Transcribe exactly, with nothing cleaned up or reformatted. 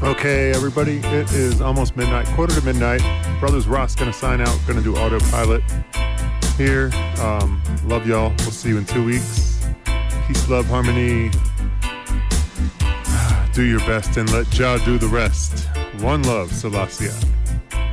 Okay, everybody, it is almost midnight, quarter to midnight. Brothers Ross going to sign out, going to do autopilot here. Um, love y'all. We'll see you in two weeks. Peace, love, harmony. Do your best and let Jah do the rest. One love, Selassie.